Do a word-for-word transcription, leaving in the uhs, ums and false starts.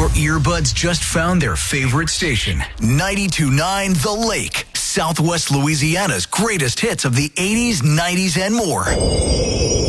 Your earbuds just found their favorite station, ninety-two point nine The Lake, Southwest Louisiana's greatest hits of the eighties, nineties, and more.